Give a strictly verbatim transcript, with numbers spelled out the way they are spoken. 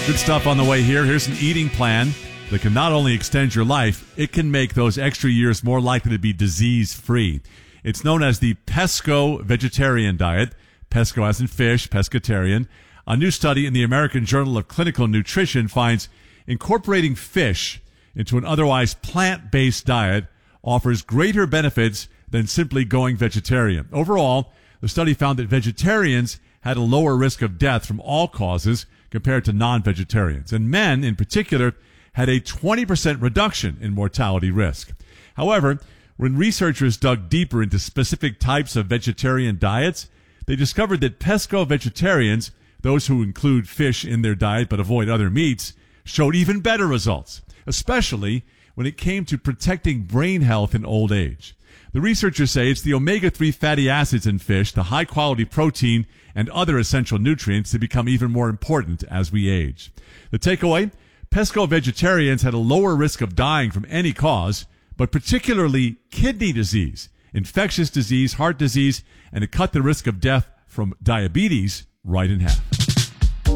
Good stuff on the way here. Here's an eating plan that can not only extend your life, it can make those extra years more likely to be disease-free. It's known as the Pesco Vegetarian Diet. Pesco as in fish, pescatarian. A new study in the American Journal of Clinical Nutrition finds incorporating fish into an otherwise plant-based diet offers greater benefits than simply going vegetarian. Overall, the study found that vegetarians had a lower risk of death from all causes compared to non-vegetarians. And men, in particular, had a twenty percent reduction in mortality risk. However, when researchers dug deeper into specific types of vegetarian diets, they discovered that pesco vegetarians, those who include fish in their diet but avoid other meats, showed even better results, especially when it came to protecting brain health in old age. The researchers say it's the omega three fatty acids in fish, the high-quality protein, and other essential nutrients that become even more important as we age. The takeaway? Pesco vegetarians had a lower risk of dying from any cause, but particularly kidney disease, infectious disease, heart disease, and it cut the risk of death from diabetes right in half.